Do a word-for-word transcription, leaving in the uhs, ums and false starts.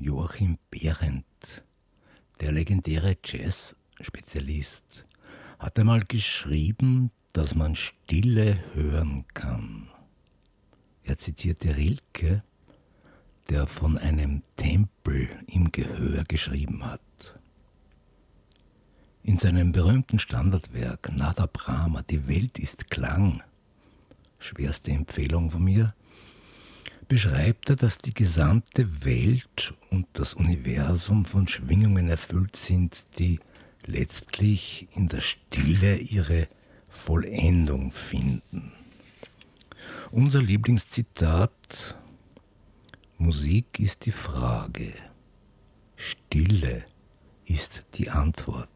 Joachim Behrendt, der legendäre Jazz-Spezialist, hat einmal geschrieben, dass man Stille hören kann. Er zitierte Rilke, der von einem Tempel im Gehör geschrieben hat. In seinem berühmten Standardwerk Nada Brahma, Die Welt ist Klang, schwerste Empfehlung von mir, beschreibt er, dass die gesamte Welt und das Universum von Schwingungen erfüllt sind, die letztlich in der Stille ihre Vollendung finden. Unser Lieblingszitat: Musik ist die Frage, Stille ist die Antwort.